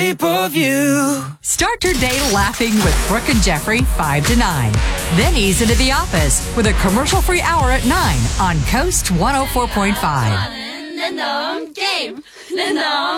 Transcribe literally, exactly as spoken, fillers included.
shape of you. Start your day laughing with Brooke and Jeffrey, five to nine. Then ease into the office with a commercial-free hour at nine on Coast one oh four point five. Game.